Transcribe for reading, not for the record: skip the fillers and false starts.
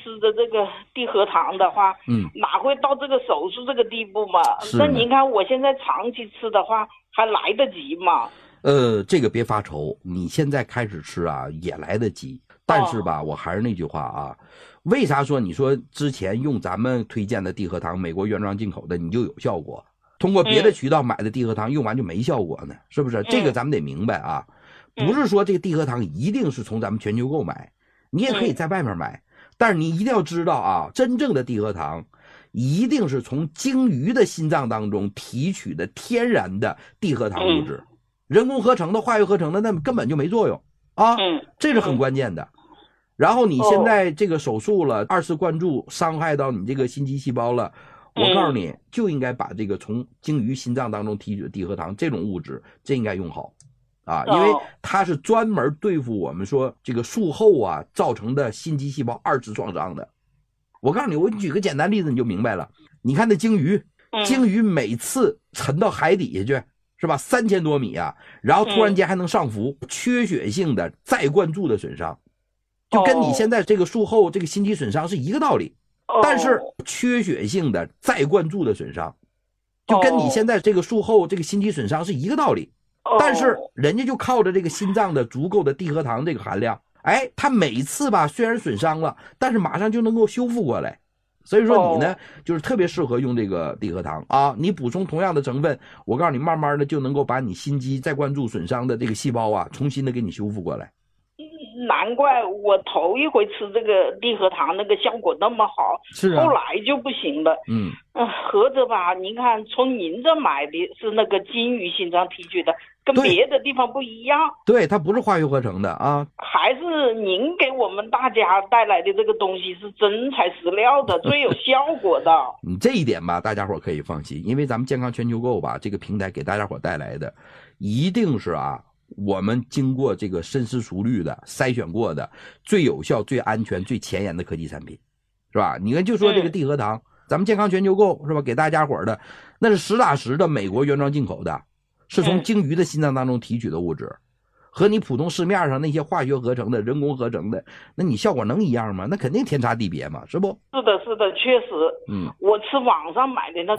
吃的这个地核糖的话，哪会到这个手术这个地步嘛？那您看我现在长期吃的话，还来得及吗？ 这个别发愁，你现在开始吃啊，也来得及。但是吧，我还是那句话啊，为啥说你说之前用咱们推荐的地核糖，美国原装进口的，你就有效果？通过别的渠道买的地核糖用完就没效果呢？是不是？这个咱们得明白啊，不是说这个地核糖一定是从咱们全球购买，你也可以在外面买，但是你一定要知道啊，真正的地核糖一定是从鲸鱼的心脏当中提取的天然的地核糖物质。人工合成的、化学合成的，那根本就没作用啊，这是很关键的。然后你现在这个手术了，2次灌注伤害到你这个心肌细胞了，我告诉你，就应该把这个从鲸鱼心脏当中提取的地核糖这种物质，这应该用好啊，因为它是专门对付我们说这个术后啊造成的心肌细胞2次创伤的。我告诉你，我举个简单例子你就明白了。你看那鲸鱼每次沉到海底下去，是吧？3000多米啊，然后突然间还能上浮，缺血性的再灌注的损伤，就跟你现在这个术后这个心肌损伤是一个道理。但是缺血性的再灌注的损伤，就跟你现在这个术后这个心肌损伤是一个道理。但是人家就靠着这个心脏的足够的地核糖这个含量，哎，他每次吧虽然损伤了，但是马上就能够修复过来。所以说你呢，就是特别适合用这个地核糖啊！你补充同样的成分，我告诉你，慢慢的就能够把你心肌再灌注损伤的这个细胞啊，重新的给你修复过来。 难怪我头一回吃这个地核糖那个效果那么好， 是啊， 后来就不行了。合着吧，您看从您这买的是那个鲸鱼心脏提取的，跟别的地方不一样。 对，它不是化学合成的啊， 还是您给我们大家带来的这个东西是真材实料的，最有效果的。 你这一点吧，大家伙可以放心，因为咱们健康全球购吧这个平台给大家伙带来的，一定是啊。我们经过这个深思熟虑的筛选过的最有效、最安全、最前沿的科技产品，是吧？你看，就说这个地核糖，咱们健康全球购是吧？给大家伙的那是实打实的美国原装进口的，是从鲸鱼的心脏当中提取的物质，和你普通市面上那些化学合成的、人工合成的，那你效果能一样吗？那肯定天差地别嘛，是不？ 是的，是的，确实。我吃网上买的那